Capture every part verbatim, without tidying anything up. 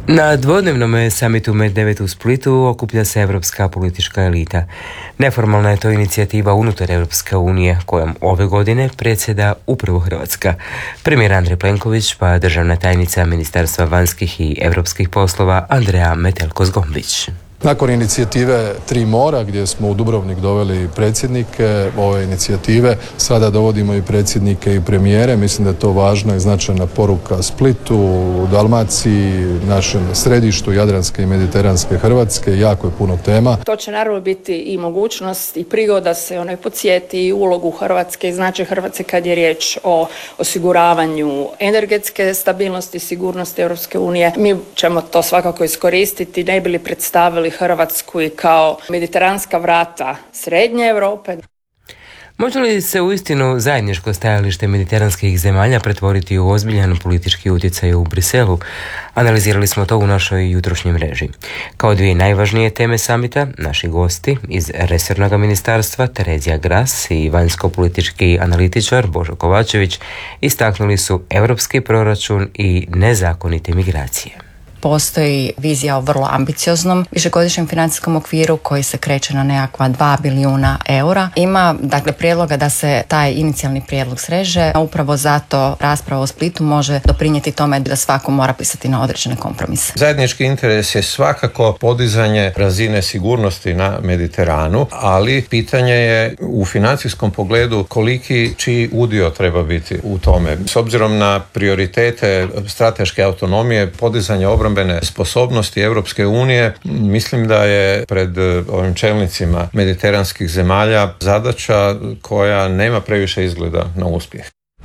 Na dvodnevnom samitu Med devet u Splitu okuplja se evropska politička elita. Neformalna je to inicijativa unutar Europske unije kojom ove godine predsjeda upravo Hrvatska. Premijer Andrej Plenković pa državna tajnica Ministarstva vanjskih i europskih poslova Andrea Metelko-Zgombić. Nakon inicijative Tri mora, gdje smo u Dubrovnik doveli predsjednike ove inicijative, sada dovodimo i predsjednike i premijere. Mislim da je to važna i značajna poruka Splitu, Dalmaciji, našem središtu Jadranske i Mediteranske Hrvatske. Jako je puno tema. To će naravno biti i mogućnost i prigoda se onaj podsjeti i ulogu Hrvatske i značaj Hrvatske kad je riječ o osiguravanju energetske stabilnosti i sigurnosti Europske unije. Mi ćemo to svakako iskoristiti, ne bi li predstavili Hrvatsku i kao mediteranska vrata Srednje Europe. Može li se uistinu zajedničko stajalište mediteranskih zemalja pretvoriti u ozbiljan politički utjecaj u Briselu? Analizirali smo to u našoj jutrošnjoj mreži. Kao dvije najvažnije teme samita, naši gosti iz resornog ministarstva Terezija Gras i vanjsko-politički analitičar Božo Kovačević istaknuli su europski proračun i nezakonite migracije. Postoji vizija o vrlo ambicioznom višegodišnjem financijskom okviru koji se kreće na nekakva dva bilijuna eura. Ima dakle prijedloga da se taj inicijalni prijedlog sreže, a upravo zato rasprava o Splitu može doprinijeti tome da svako mora pisati na određene kompromise. Zajednički interes je svakako podizanje razine sigurnosti na Mediteranu, ali pitanje je u financijskom pogledu koliki čiji udio treba biti u tome. S obzirom na prioritete strateške autonomije, podizanje obrambene sposobnosti Europske unije, mislim da je pred ovim čelnicima mediteranskih zemalja zadaća koja nema previše izgleda na uspjeh.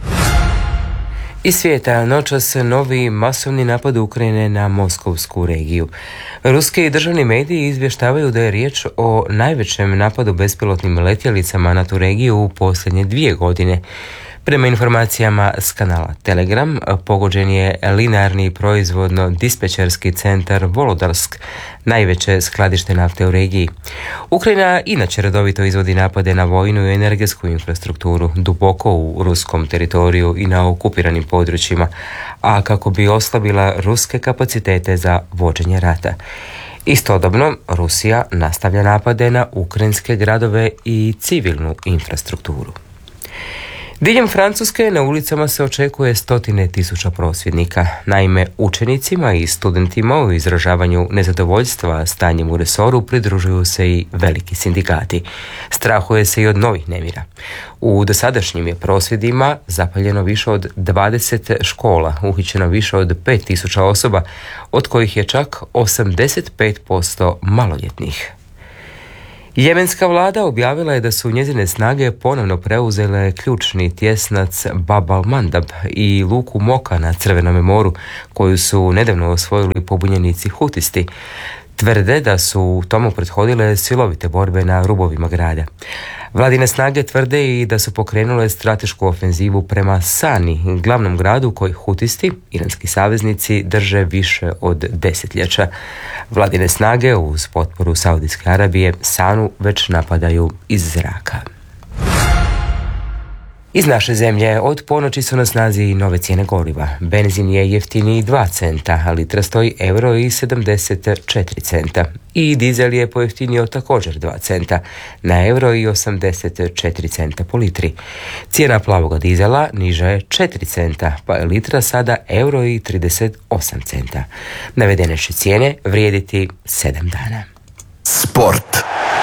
Iz svijeta noćas novi masovni napad Ukrajine na moskovsku regiju. Ruski državni mediji izvještavaju da je riječ o najvećem napadu bespilotnim letjelicama na tu regiju u posljednje dvije godine. Prema informacijama s kanala Telegram, pogođen je linearni proizvodno-dispečerski centar Volodarsk, najveće skladište nafte u regiji. Ukrajina inače redovito izvodi napade na vojnu i energetsku infrastrukturu duboko u ruskom teritoriju i na okupiranim područjima, a kako bi oslabila ruske kapacitete za vođenje rata. Istodobno, Rusija nastavlja napade na ukrajinske gradove i civilnu infrastrukturu. Diljem Francuske na ulicama se očekuje stotine tisuća prosvjednika. Naime, učenicima i studentima u izražavanju nezadovoljstva stanjem u resoru pridružuju se i veliki sindikati. Strahuje se i od novih nemira. U dosadašnjim je prosvjedima zapaljeno više od dvadeset škola, uhićeno više od pet tisuća osoba, od kojih je čak osamdeset pet posto maloljetnih. Jemenska vlada objavila je da su njezine snage ponovno preuzele ključni tjesnac Bab al-Mandab i luku Moka na Crvenom moru, koju su nedavno osvojili pobunjenici Hutisti. Tvrde da su tomu prethodile silovite borbe na rubovima grada. Vladine snage tvrde i da su pokrenule stratešku ofenzivu prema Sani, glavnom gradu koji Hutisti, iranski saveznici, drže više od desetljeća. Vladine snage uz potporu Saudijske Arabije Sanu već napadaju iz zraka. Iz naše zemlje od ponoći su na snazi i nove cijene goriva. Benzin je jeftiniji dva centa, a litra stoji euro i sedamdeset četiri centa. I dizel je pojeftinio također dva centa, na euro i osamdeset četiri centa po litri. Cijena plavoga dizela niža je četiri centa, pa je litra sada euro i trideset osam centa. Navedene će cijene vrijediti sedam dana. Sport.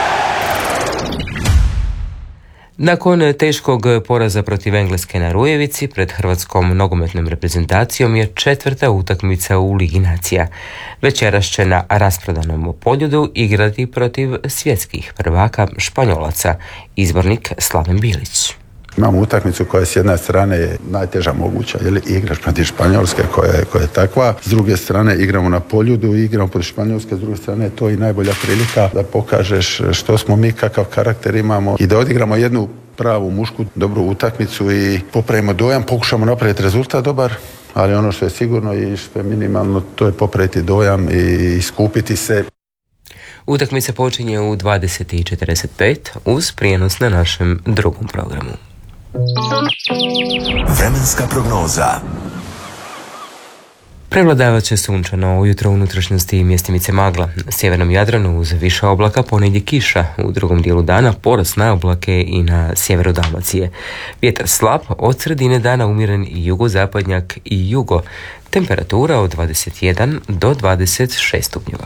Nakon teškog poraza protiv Engleske na Rujevici, pred hrvatskom nogometnom reprezentacijom je četvrta utakmica u Ligi nacija. Večeras će na rasprodanom Poljudu igrati protiv svjetskih prvaka Španjolaca, izbornik Slaven Bilić. Imamo utakmicu koja s jedne strane je najteža moguća, jer igraš protiv Španjolske koja je, koja je takva. S druge strane igramo na Poljudu, igramo protiv Španjolske, s druge strane je to i najbolja prilika da pokažeš što smo mi, kakav karakter imamo i da odigramo jednu pravu mušku dobru utakmicu i popravimo dojam, pokušamo napraviti rezultat dobar, ali ono što je sigurno i što je minimalno, to je popraviti dojam i iskupiti se. Utakmica počinje u dvadeset i četrdeset pet uz prijenos na našem drugom programu. Vremenska prognoza. Prevladavat će sunčano, ujutro u unutrašnjosti i mjestimice magla. Na sjevernom Jadranu uz više oblaka ponegdje kiša, u drugom dijelu dana porast na oblake i na sjeveru Dalmacije. Vjetar slab, od sredine dana umjeren i jugozapadnjak i jugo. Temperatura od dvadeset jedan do dvadeset šest stupnjeva.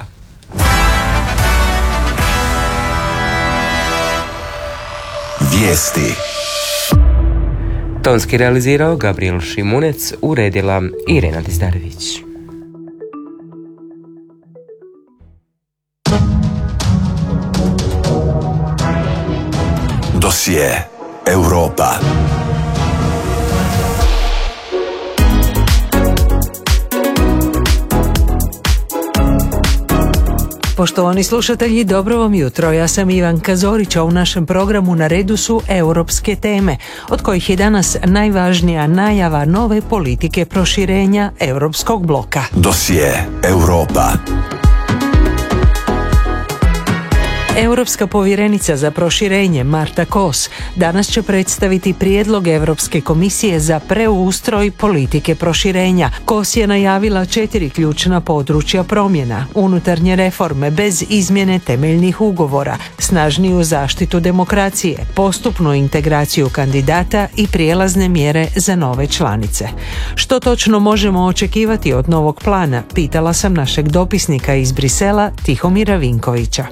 Vijesti. Tonski realizirao Gabriel Šimunec, uredila Irena Dizdarević. Dosije Europa. Poštovani slušatelji, dobro vam jutro. Ja sam Ivanka Zorić, a u našem programu na redu su europske teme, od kojih je danas najvažnija najava nove politike proširenja europskog bloka. Dosije Europa. Europska povjerenica za proširenje Marta Kos danas će predstaviti prijedlog Europske komisije za preustroj politike proširenja. Kos je najavila četiri ključna područja promjena: unutarnje reforme bez izmjene temeljnih ugovora, snažniju zaštitu demokracije, postupnu integraciju kandidata i prijelazne mjere za nove članice. Što točno možemo očekivati od novog plana, pitala sam našeg dopisnika iz Brisela Tihomira Vinkovića.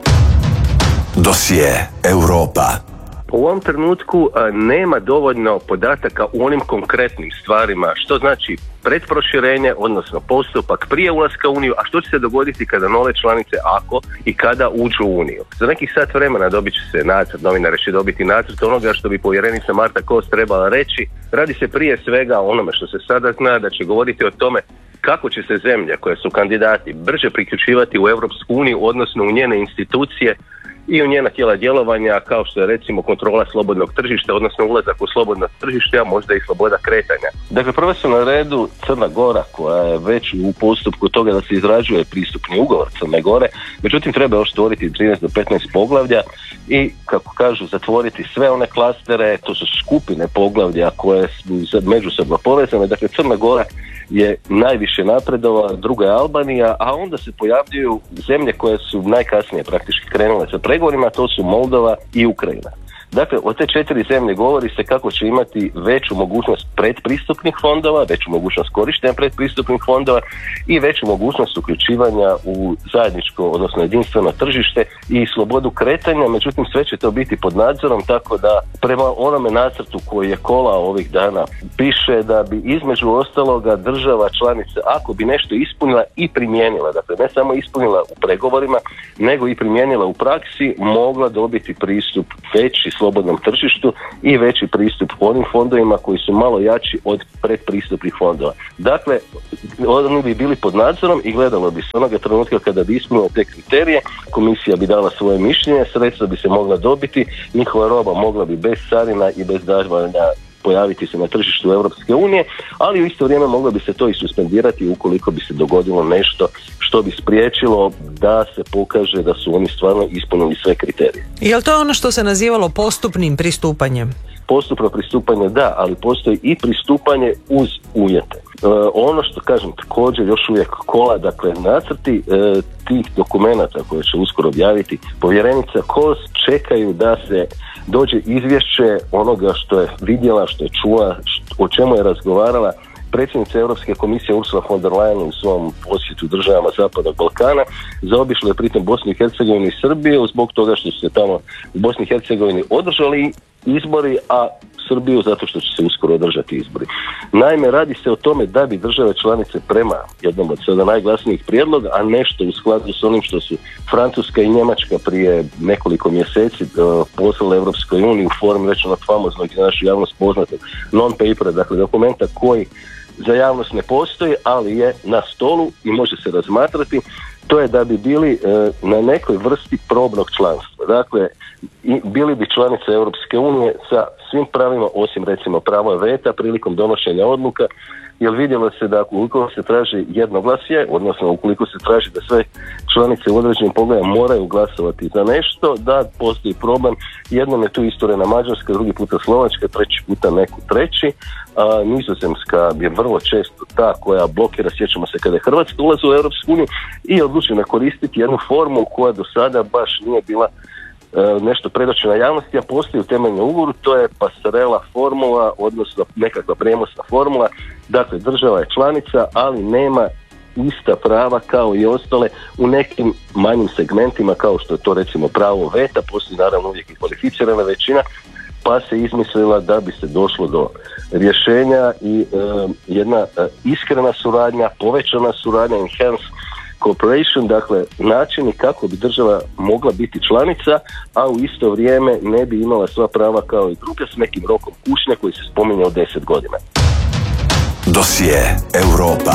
Dosije Europa. U ovom trenutku nema dovoljno podataka u onim konkretnim stvarima, što znači predproširenje, odnosno postupak prije ulaska u Uniju, a što će se dogoditi kada nove članice, ako i kada uđu u Uniju. Za nekih sat vremena dobit će se nacrt, novinari će dobiti nacrt onoga što bi povjerenica Marta Kos trebala reći. Radi se prije svega o onome što se sada zna, da će govoriti o tome kako će se zemlje koje su kandidati brže priključivati u Europsku uniju, odnosno u njene institucije i u njena tijela djelovanja, kao što je recimo kontrola slobodnog tržišta, odnosno ulazak u slobodno tržište, a možda i sloboda kretanja. Dakle, prvo su na redu Crna Gora, koja je već u postupku toga da se izrađuje pristupni ugovor Crne Gore, međutim treba još stvoriti trinaest do petnaest poglavlja i, kako kažu, zatvoriti sve one klastere, to su skupine poglavlja koje su međusobno povezane. Dakle, Crna Gora je najviše napredovala, druga je Albanija, a onda se pojavljuju zemlje koje su najkasnije praktički krenule sa pregovorima, to su Moldova i Ukrajina. Dakle, od te četiri zemlje govori se kako će imati veću mogućnost predpristupnih fondova, veću mogućnost korištenja predpristupnih fondova i veću mogućnost uključivanja u zajedničko, odnosno jedinstveno tržište i slobodu kretanja, međutim sve će to biti pod nadzorom, tako da prema onome nacrtu koji je kolao ovih dana piše da bi između ostaloga država članica, ako bi nešto ispunila i primijenila, dakle ne samo ispunila u pregovorima, nego i primijenila u praksi, mogla dobiti pristup veći slobodnom tržištu i veći pristup onim fondovima koji su malo jači od predpristupnih fondova. Dakle, oni bi bili pod nadzorom i gledalo bi se onoga trenutka kada bi ispunilo te kriterije, komisija bi dala svoje mišljenje, sredstva bi se mogla dobiti, njihova roba mogla bi bez carina i bez davanja pojaviti se na tržištu Europske unije, ali u isto vrijeme moglo bi se to i suspendirati ukoliko bi se dogodilo nešto što bi spriječilo da se pokaže da su oni stvarno ispunili sve kriterije. Je li to ono što se nazivalo postupnim pristupanjem? Postupno pristupanje da, ali postoji i pristupanje uz uvjete. E, ono što kažem također još uvijek kola, dakle nacrti e, tih dokumenata koje će uskoro objaviti povjerenica Kos čekaju da se dođe izvješće onoga što je vidjela, što je čula, što, o čemu je razgovarala predsjednica Europske komisije Ursula von der Leyen u svom posjetu državama Zapadnog Balkana. Zaobišla je pritom Bosnu i Hercegovinu i Srbiju zbog toga što su se tamo u Bosni i Hercegovini održali izbori, a Srbiju zato što će se uskoro održati izbori. Naime, radi se o tome da bi države članice prema jednom od sada najglasnijih prijedloga, a nešto u skladu s onim što su Francuska i Njemačka prije nekoliko mjeseci uh, poslale Europskoj uniji u formi već onog famoznog i za našu javnost poznatog non-papera, dakle dokumenta koji za javnost ne postoji, ali je na stolu i može se razmatrati. To je da bi bili e, na nekoj vrsti probnog članstva. Dakle, i bili bi članice Europske unije sa svim pravima, osim recimo pravo veta prilikom donošenja odluka, jer vidjelo se da ukoliko se traži jednoglasje, odnosno ukoliko se traži da sve članice u određenim pogledima moraju glasovati za nešto, da postoji problem. Jednom je tu istorena Mađarska, drugi puta Slovačka, treći puta neku treći. A Nizozemska je vrlo često ta koja blokira, sjećamo se kada je Hrvatska ulazila u Europsku uniju, i odlučila koristiti jednu formulu koja do sada baš nije bila nešto predočena javnosti, a postoji u temeljnom ugovoru, to je pasarela formula, odnosno nekakva premosna formula. Dakle, država je članica, ali nema ista prava kao i ostale u nekim manjim segmentima, kao što je to recimo pravo veta, postoji naravno uvijek i kvalificirana većina, pa se izmislila da bi se došlo do rješenja i e, jedna e, iskrena suradnja, povećana suradnja, enhanced cooperation, dakle načini kako bi država mogla biti članica, a u isto vrijeme ne bi imala sva prava kao i druge, s nekim rokom kušnje koji se spominje od deset godina. Dosije Europa.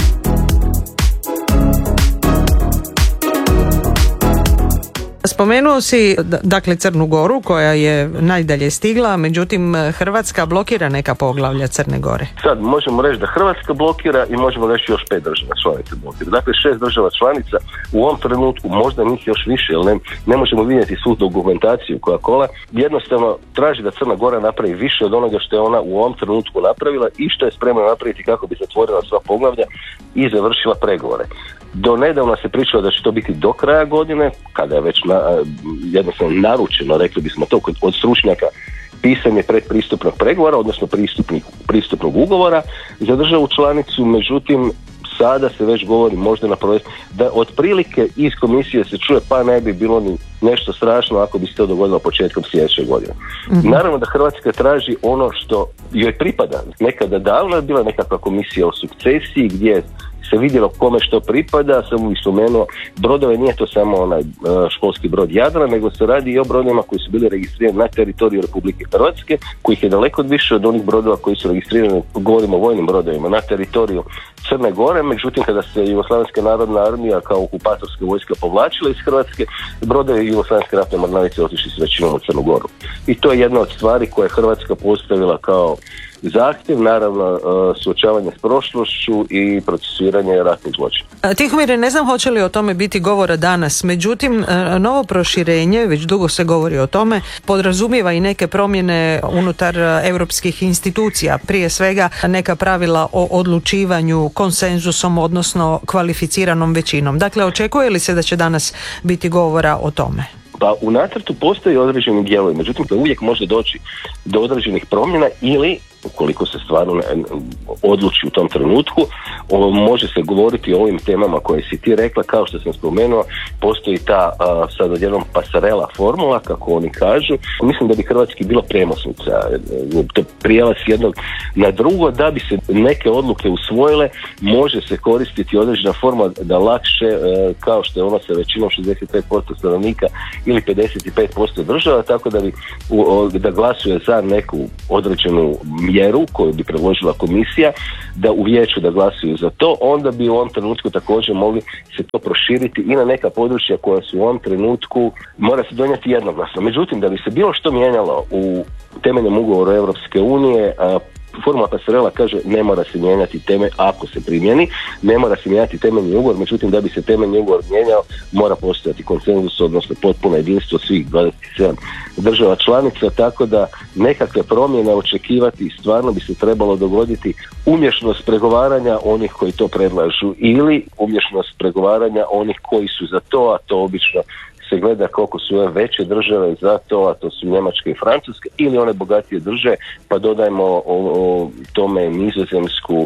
Spomenuo si dakle Crnu Goru koja je najdalje stigla, međutim Hrvatska blokira neka poglavlja Crne Gore. Sad možemo reći da Hrvatska blokira i možemo reći još pet država članica blokira. Dakle šest država članica u ovom trenutku, možda njih još više, jer ne, ne možemo vidjeti svu dokumentaciju koja kola, jednostavno traži da Crna Gora napravi više od onoga što je ona u ovom trenutku napravila i što je spremna napraviti kako bi zatvorila sva poglavlja i završila pregovore. Do nedavno se pričalo da će to biti do kraja godine, kada je već na, jednostavno naručeno, rekli bismo to, od stručnjaka, pisanje predpristupnog pregovora, odnosno pristupnog ugovora za državu članicu. Međutim, sada se već govori možda na projekt da otprilike iz komisije se čuje pa ne bi bilo ni nešto strašno ako bi se to dogodilo početkom sljedeće godine. Mm-hmm. Naravno da Hrvatska traži ono što joj pripada. Nekada davno je bila nekakva komisija o sukcesiji gdje se vidjelo kome što pripada, samo bih spomenuo brodove, nije to samo onaj školski brod Jadra, nego se radi i o brodovima koji su bili registrirani na teritoriju Republike Hrvatske, kojih je daleko više od onih brodova koji su registrirani, govorimo o vojnim brodovima, na teritoriju Crne Gore. Međutim, kada se Jugoslavenska narodna armija kao okupatorska vojska povlačila iz Hrvatske, brodovi Jugoslavenske ratne mornarice otišli s većinom u Crnu Goru. I to je jedna od stvari koje je Hrvatska postavila kao zahtjev, naravno suočavanje s prošlošću i procesuiranje ratnih zločina. Tihomire, ne znam hoće li o tome biti govora danas, međutim novo proširenje, već dugo se govori o tome, podrazumijeva i neke promjene unutar europskih institucija, prije svega neka pravila o odlučivanju konsenzusom, odnosno kvalificiranom većinom. Dakle, očekuje li se da će danas biti govora o tome? Pa u nacrtu postoji određeni dijelovi, međutim to uvijek može doći do određenih promjena ili ukoliko se stvarno odluči u tom trenutku, o, može se govoriti o ovim temama koje si ti rekla, kao što sam spomenuo, postoji ta a, sad odjednom pasarela formula, kako oni kažu. Mislim da bi hrvatski bila premosnica, to prijelaz jednog na drugo, da bi se neke odluke usvojile, može se koristiti određena forma da lakše, e, kao što je ono sa većinom šezdeset pet posto stanovnika ili pedeset pet posto država, tako da bi u, o, da glasuje za neku određenu mjeru koju bi predložila komisija, da u vijeću da glasuju za to, onda bi u ovom trenutku također mogli se to proširiti i na neka područja koja su u ovom trenutku mora se donijeti jednoglasno. Međutim, da bi se bilo što mijenjalo u temeljnom ugovoru Europske unije, formula pasarela kaže ne mora se mijenjati teme ako se primjeni, ne mora se mijenjati temeljni ugovor, međutim da bi se temeljni ugovor mijenjao mora postojati konsenzus, odnosno potpuno jedinstvo svih dvadeset sedam država članica, tako da nekakve promjene očekivati stvarno bi se trebalo dogoditi umješnost pregovaranja onih koji to predlažu ili umješnost pregovaranja onih koji su za to, a to obično se gleda koliko su ove veće države za to, a to su Njemačka i Francuska, ili one bogatije države, pa dodajmo o, o tome Nizozemsku,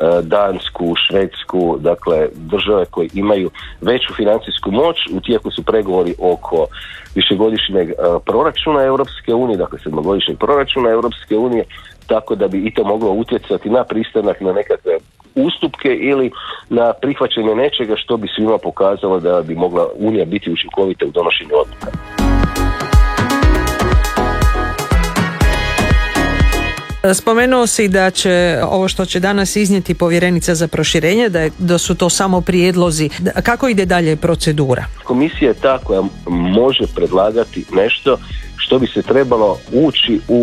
Dansku, Švedsku, dakle države koje imaju veću financijsku moć. U tijeku su pregovori oko višegodišnjeg proračuna Europske unije, dakle sedmogodišnjeg proračuna Europske unije, tako da bi i to moglo utjecati na pristanak na nekakve ustupke ili na prihvaćanje nečega što bi svima pokazalo da bi mogla Unija biti učinkovita u donošenju odluka. Spomenuo si da će ovo što će danas iznijeti povjerenica za proširenje, da, je, da su to samo prijedlozi. Kako ide dalje procedura? Komisija je ta koja može predlagati nešto što bi se trebalo ući u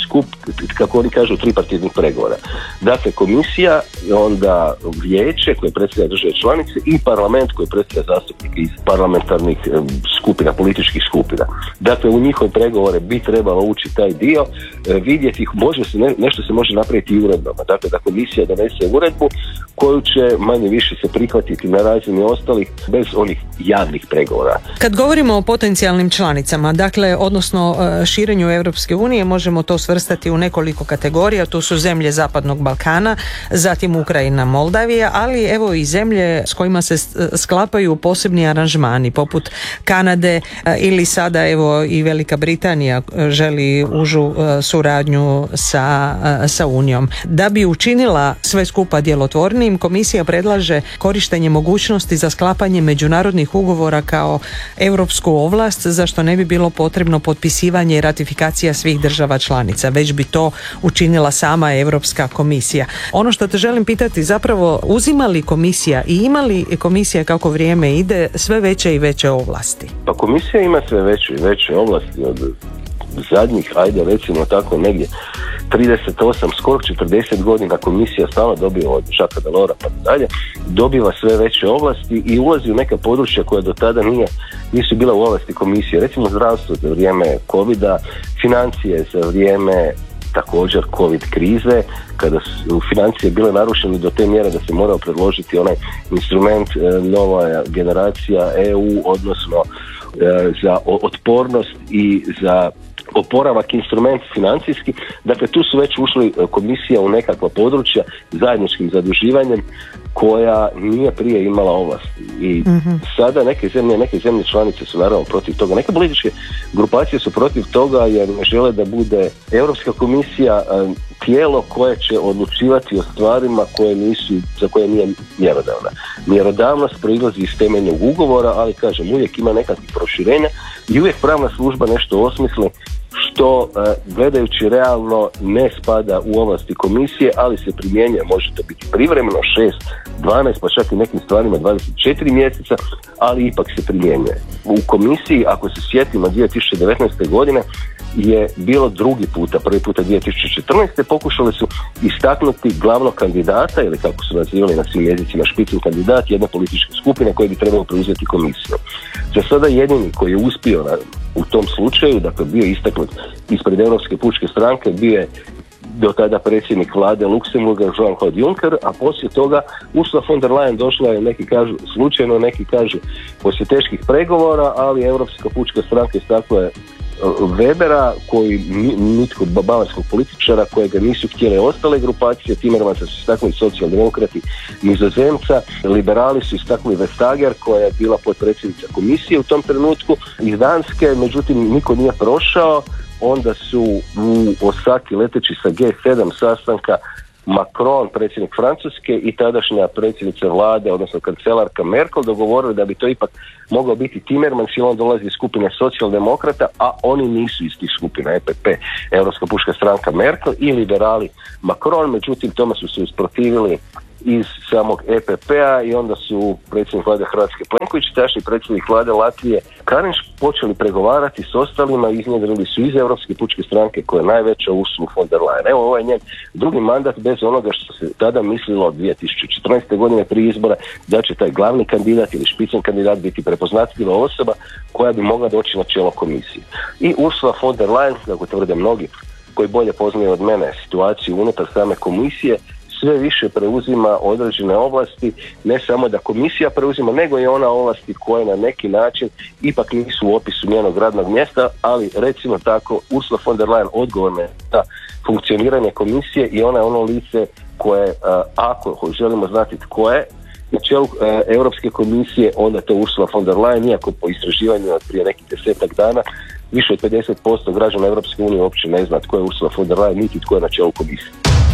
skup, kako oni kažu, tripartitnih pregovora. Dakle, komisija, onda vijeće koje predstavlja države članice i parlament koji predstavlja zastupnike iz parlamentarnih skupina, političkih skupina. Dakle, u njihove pregovore bi trebalo ući taj dio, vidjeti ih, može se, ne, nešto se može napraviti i uredbama. Dakle, da komisija donese uredbu koju će manje više se prihvatiti na razini ostalih bez onih javnih pregovora. Kad govorimo o potencijalnim članicama, dakle, odnosno širenju Europske unije, možemo to svrstati u nekoliko kategorija. Tu su zemlje Zapadnog Balkana, zatim Ukrajina, Moldavija, ali evo i zemlje s kojima se sklapaju posebni aranžmani, poput Kanade ili sada evo i Velika Britanija želi užu suradnju sa, sa Unijom. Da bi učinila sve skupa djelotvornijim, komisija predlaže korištenje mogućnosti za sklapanje međunarodnih ugovora kao europsku ovlast, za što ne bi bilo potrebno potpisivanje i ratifikacija svih država članica, već bi to učinila sama Europska komisija. Ono što te želim pitati, zapravo uzima li komisija i ima li komisija kako vrijeme ide sve veće i veće ovlasti? Pa komisija ima sve veće i veće ovlasti od zadnjih, ajde recimo tako negdje trideset osam, skoro četrdeset godina komisija stalno dobiva od Jacquesa Delorsa pa dalje, dobiva sve veće ovlasti i ulazi u neka područja koja do tada nije, nisu bila u ovlasti komisije. Recimo zdravstvo za vrijeme covida, financije za vrijeme također covid krize, kada su financije bile narušene do te mjere da se morao predložiti onaj instrument e, nova generacija E U, odnosno e, za otpornost i za oporavak, instrument financijski. Dakle, tu su već ušli komisija u nekakva područja zajedničkim zaduživanjem koja nije prije imala ovlasti. I mm-hmm. sada neke zemlje, neke zemlje članice su naravno protiv toga. Neke političke grupacije su protiv toga jer ne žele da bude Europska komisija tijelo koje će odlučivati o stvarima koje nisu, za koje nije mjerodavna. Mjerodavnost proizlazi iz temeljnog ugovora, ali kažem, uvijek ima nekakvih proširenja i uvijek pravna služba nešto osmisli što gledajući realno ne spada u ovlasti komisije, ali se primjenjuje, može to biti privremeno šest, dvanaest, pa čak i nekim stvarima dvadeset četiri mjeseca, ali ipak se primjenjuje. U komisiji, ako se sjetimo dvije tisuće devetnaeste. godine, je bilo drugi puta, prvi puta dvije tisuće četrnaeste. pokušali su istaknuti glavnog kandidata, ili kako su nazivali na svim jezicima špicen kandidat, jedne političke skupine koje bi trebalo preuzeti komisiju. Za sada jedini koji je uspio na, u tom slučaju, dakle bio istaknut ispred Europske pučke stranke, bio je do tada predsjednik vlade Luksemburga Jean-Claude Juncker, a poslije toga Ursula von der Leyen došla je, neki kažu slučajno, neki kažu poslije teških pregovora, ali Europska pučka stranka istakla je Webera, koji nitko bavarskog političara kojega nisu htjele ostale grupacije. Timmermansa su istaknuli socijaldemokrati Nizozemca, liberali su istaknuli Vestager koja je bila potpredsjednica komisije u tom trenutku iz Danske, međutim niko nije prošao. Onda su u Osaki leteći sa G sedam sastanka Macron, predsjednik Francuske, i tadašnja predsjednica vlade, odnosno kancelarka Merkel, dogovorili da bi to ipak mogao biti Timmermans, jer on dolazi iz skupine socijaldemokrata, a oni nisu iz tih skupina, E P P, Europska pučka stranka Merkel, i liberali Macron. Međutim, tome su se usprotivili iz samog E P P-a i onda su predsjednik vlade Hrvatske Plenković, tadašnji predsjednik vlade Latvije Karinš počeli pregovarati s ostalima, iznjedrili su iz Europske pučke stranke koja je najveća Ursula von der Leyen. Evo, ovo je njen drugi mandat bez onoga što se tada mislilo od dvije tisuće četrnaeste. godine prije izbora da će taj glavni kandidat ili špicen kandidat biti prepoznatljiva osoba koja bi mogla doći na čelo komisije. I Ursula von der Leyen, kako tvrde mnogi koji bolje poznaju od mene situaciju unutar same komisije, sve više preuzima određene ovlasti, ne samo da komisija preuzima, nego i ona ovlasti koje na neki način ipak nisu u opisu njenog radnog mjesta, ali recimo tako Ursula von der Leyen odgovorna je za funkcioniranje komisije i ona je ono lice koje, ako želimo znati tko je na čelu Europske komisije, onda to Ursula von der Leyen, iako po istraživanju od prije nekih desetak dana više od pedeset posto građana Europske unije uopće ne zna tko je Ursula von der Leyen, niti tko je na čelu komisije.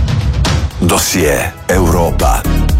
Dosije Europa.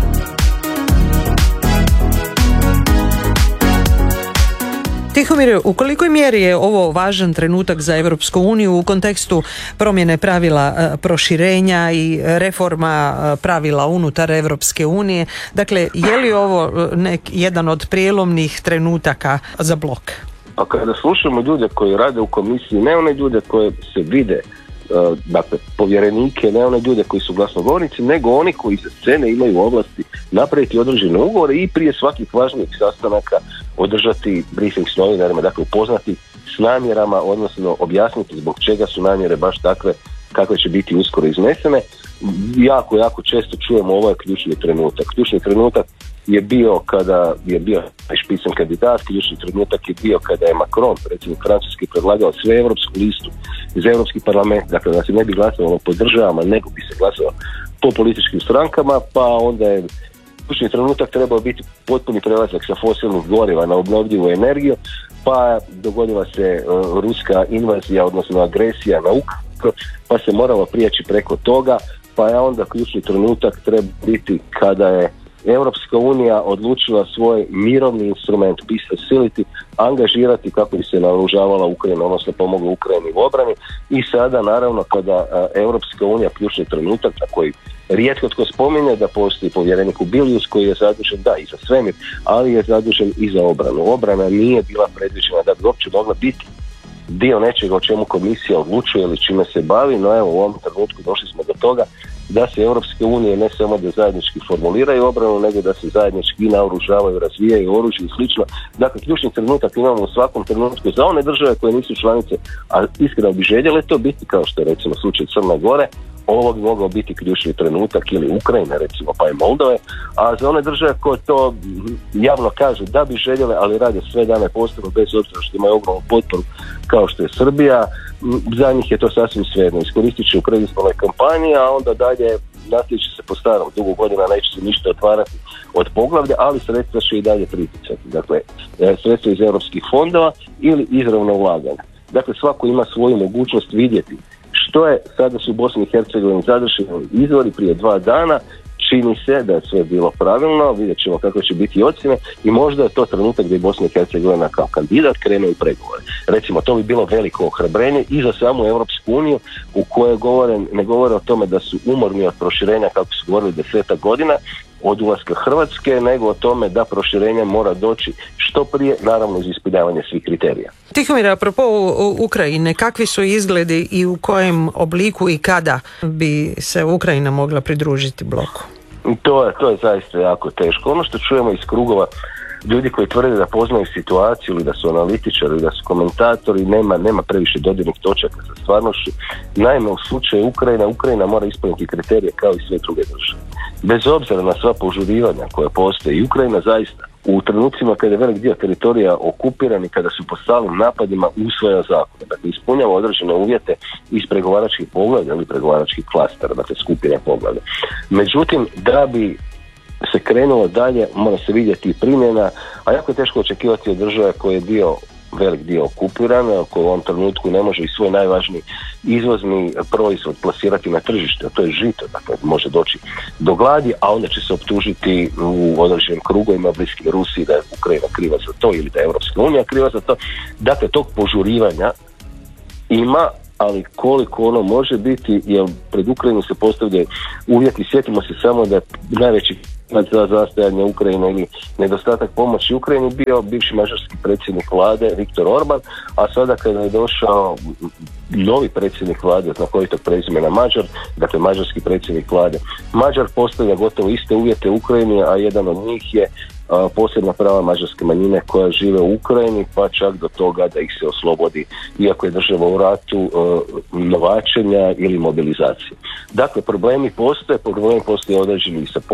Tihomir, u kolikoj mjeri je ovo važan trenutak za Europsku uniju u kontekstu promjene pravila proširenja i reforma pravila unutar Europske unije? Dakle, je li ovo nek, jedan od prijelomnih trenutaka za blok? Pa kada slušamo ljude koji rade u komisiji, ne one ljude koje se vide dakle, povjerenike, ne one ljude koji su glasnogovornici, nego oni koji sa scene imaju ovlasti napraviti određene ugovore i prije svakih važnijih sastanaka održati briefing s novinarima, dakle upoznati s namjerama, odnosno objasniti zbog čega su namjere baš takve kakve će biti uskoro iznesene. Jako, jako često čujemo ovo je ključni trenutak. Ključni trenutak je bio kada je bio špicen kandidat, ključni trenutak je bio kada je Macron, predsjednik Francuski, predlagao sve europsku listu iz Europski parlament, dakle da se ne bi glasovalo po državama, nego bi se glasovalo po političkim strankama, pa onda je ključni trenutak trebao biti potpuni prelazak sa fosilnih goriva na obnovljivu energiju, pa dogodila se uh, ruska invazija, odnosno agresija na Ukrajinu, pa se moralo prijeći preko toga, pa je onda ključni trenutak treba biti kada je Europska unija odlučila svoj mirovni instrument Peace Facility angažirati kako bi se naoružavala Ukrajina, odnosno pomogla Ukrajini u obrani. I sada naravno kada Europska unija, ključni trenutak na koji rijetko tko spominje da postoji povjerenik Kubilius koji je zadužen da i za svemir, ali je zadužen i za obranu. Obrana nije bila predviđena da bi uopće mogla biti dio nečega o čemu komisija odlučuje ili čime se bavi, no evo u ovom trenutku došli smo do toga da se Europske unije ne samo da zajednički formuliraju obranu, nego da se zajednički naoružavaju, razvijaju oružje i slično. Dakle, ključni trenutak imamo u svakom trenutku za one države koje nisu članice, a iskreno bi željele to biti, kao što je recimo slučaj Crne Gore, ovo bi mogao biti ključni trenutak, ili Ukrajine recimo, pa i Moldove, a za one države koje to javno kažu da bi željele, ali rade sve dane postupno bez obzira što imaju ogromnu potporu kao što je Srbija, za njih je to sasvim svejedno. Iskoristit će u predizbornoj kampanji, a onda dalje nastavit će se po starom, dugo godina neće se ništa otvarati od poglavlja, ali sredstva će i dalje priticati. Dakle, sredstva iz europskih fondova ili izravno ulaganja. Dakle, svako ima svoju mogućnost vidjeti što je. Sada su u Bosni i Hercegovini završeni izbori prije dva dana, čini se da je sve bilo pravilno, vidjet ćemo kako će biti ocjene i možda je to trenutak da je Bosna i Hercegovina kao kandidat krene u pregovore. Recimo, to bi bilo veliko ohrabrenje i za samu Europsku uniju u kojoj govore, ne govore o tome da su umorni od proširenja kako su govorili desetak godina od ulaska Hrvatske, nego o tome da proširenje mora doći što prije, naravno uz ispunjavanje svih kriterija. Tihomir, apropo Ukrajine, kakvi su izgledi i u kojem obliku i kada bi se Ukrajina mogla pridružiti bloku? To je, to je zaista jako teško. Ono što čujemo iz krugova ljudi koji tvrde da poznaju situaciju ili da su analitičari ili da su komentatori, nema, nema previše dodirnih točaka sa stvarnošću. Naime, u slučaju Ukrajina, Ukrajina mora ispuniti kriterije kao i sve druge države. Bez obzira na sva požurivanja koje postoje, i Ukrajina zaista u trenucima kada je velik dio teritorija okupiran i kada su po stalnim napadima usvaja zakone, dakle ispunjava određene uvjete iz pregovaračkih poglavlja ili pregovaračkih klastera, dakle skupine poglavlja. Međutim, da bi se krenulo dalje, mora se vidjeti i primjena, a jako je teško očekivati od države koje je dio, velik dio okupiran, koji u ovom trenutku ne može i svoj najvažniji izvozni proizvod plasirati na tržište, a to je žito, dakle može doći do gladi, a onda će se optužiti u određenim krugovima bliskim Rusiji da je Ukrajina kriva za to ili da je Europska unija kriva za to. Dakle, tog požurivanja ima, ali koliko ono može biti, jer pred Ukrajinu se postavljaju uvjeti. Sjetimo se samo da je najveći za zastajanje Ukrajine ili nedostatak pomoći Ukrajini bio bivši mađarski predsjednik vlade Viktor Orban, a sada kada je došao novi predsjednik vlade znakovitog prezimena Mađar, dakle mađarski predsjednik vlade Mađar, postavlja gotovo iste uvjete Ukrajini, a jedan od njih je a, posebna prava mađarske manjine koja žive u Ukrajini, pa čak do toga da ih se oslobodi, iako je država u ratu, a, novačenja ili mobilizacije. Dakle, problemi postoje, problemi postoje određeni sa